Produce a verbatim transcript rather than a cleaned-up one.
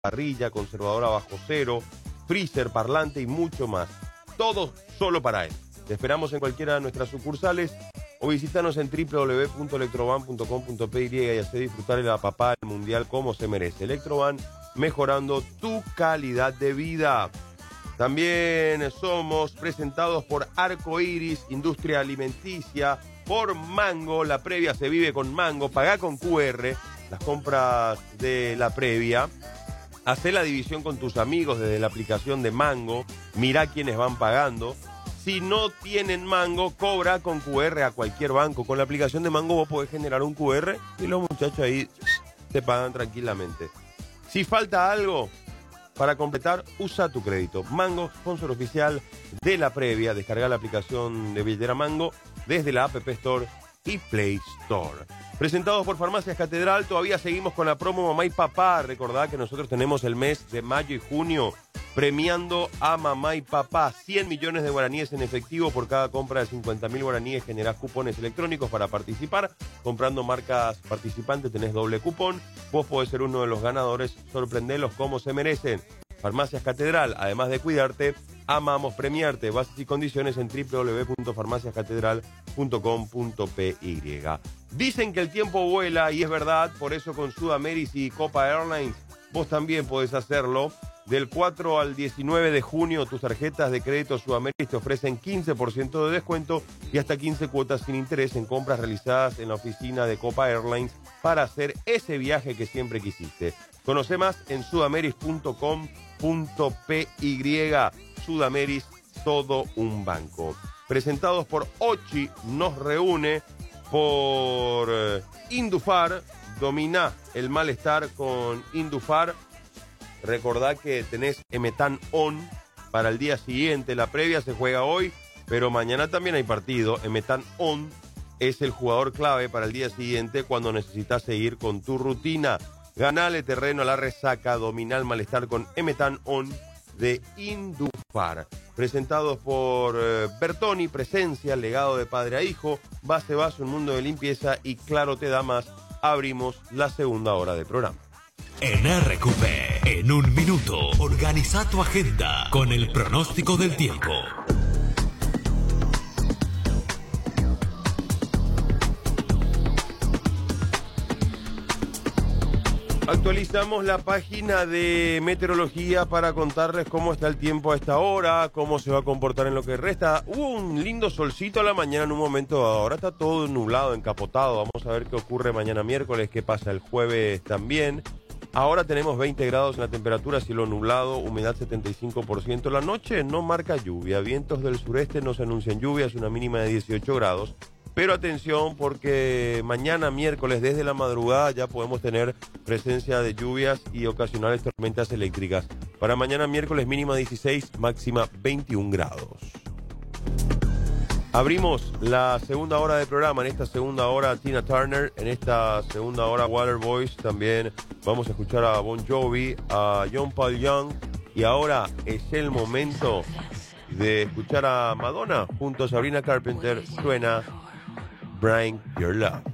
parrilla, conservadora bajo cero, freezer, parlante y mucho más. Todo solo para él. Te esperamos en cualquiera de nuestras sucursales o visítanos en w w w punto electroban punto com punto p y y hacer disfrutar el papá del mundial como se merece. Electroban, mejorando tu calidad de vida. También somos presentados por Arco Iris, Industria Alimenticia, por Mango. La previa se vive con Mango. Pagá con Q R las compras de la previa. Hacé la división con tus amigos desde la aplicación de Mango. Mirá quiénes van pagando. Si no tienen Mango, cobra con Q R a cualquier banco. Con la aplicación de Mango vos podés generar un Q R y los muchachos ahí te pagan tranquilamente. Si falta algo para completar, usa tu crédito. Mango, sponsor oficial de la previa. Descarga la aplicación de billetera Mango desde la App Store y Play Store. Presentados por Farmacias Catedral, todavía seguimos con la promo Mamá y Papá. Recordad que nosotros tenemos el mes de mayo y junio premiando a Mamá y Papá. cien millones de guaraníes en efectivo por cada compra de cincuenta mil guaraníes. Generás cupones electrónicos para participar. Comprando marcas participantes tenés doble cupón. Vos podés ser uno de los ganadores. Sorprendelos como se merecen. Farmacias Catedral, además de cuidarte, amamos premiarte. Bases y condiciones en w w w punto farmacias catedral punto com punto p y. Dicen que el tiempo vuela y es verdad, por eso con Sudameris y Copa Airlines vos también podés hacerlo. Del cuatro al diecinueve de junio tus tarjetas de crédito Sudameris te ofrecen quince por ciento de descuento y hasta quince cuotas sin interés en compras realizadas en la oficina de Copa Airlines para hacer ese viaje que siempre quisiste. Conoce más en sudameris punto com punto p y. Sudameris, todo un banco. Presentados por Ochi, nos reúne por eh, Indufar. Domina el malestar con Indufar. Recordá que tenés Emetan On para el día siguiente. La previa se juega hoy, pero mañana también hay partido. Emetan On es el jugador clave para el día siguiente cuando necesitas seguir con tu rutina. Ganale terreno a la resaca, domina el malestar con Emetan On de Indufar. Presentados por eh, Bertoni, presencia, legado de padre a hijo, base vaso, un mundo de limpieza y Claro te da más. Abrimos la segunda hora de programa. En R Q P, en un minuto, organiza tu agenda con el pronóstico del tiempo. Actualizamos la página de meteorología para contarles cómo está el tiempo a esta hora, cómo se va a comportar en lo que resta. Hubo un lindo solcito a la mañana en un momento, ahora está todo nublado, encapotado. Vamos a ver qué ocurre mañana miércoles, qué pasa el jueves también. Ahora tenemos veinte grados en la temperatura, cielo nublado, humedad setenta y cinco por ciento. La noche no marca lluvia, vientos del sureste no se anuncian lluvias, una mínima de dieciocho grados. Pero atención porque mañana miércoles desde la madrugada ya podemos tener presencia de lluvias y ocasionales tormentas eléctricas. Para mañana miércoles mínima dieciséis, máxima veintiún grados. Abrimos la segunda hora del programa. En esta segunda hora Tina Turner, en esta segunda hora Waterboys. También vamos a escuchar a Bon Jovi, a John Paul Young. Y ahora es el momento de escuchar a Madonna junto a Sabrina Carpenter. Suena Bring Your Love.